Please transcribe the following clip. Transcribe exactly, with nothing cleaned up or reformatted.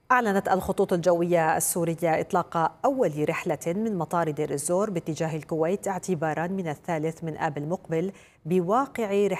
أعلنت الخطوط الجوية السورية إطلاق أول رحلة من مطار دير الزور باتجاه الكويت اعتبارا من الثالث من آب المقبل بواقع